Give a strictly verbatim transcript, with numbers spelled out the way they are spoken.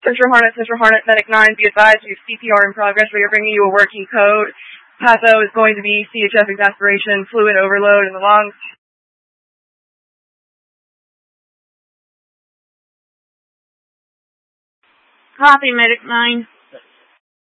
Central Hornet, Central Hornet, Medic nine, be advised, we have C P R in progress. We are bringing you a working code. Patho is going to be C H F exasperation, fluid overload in the lungs. Copy, Medic nine.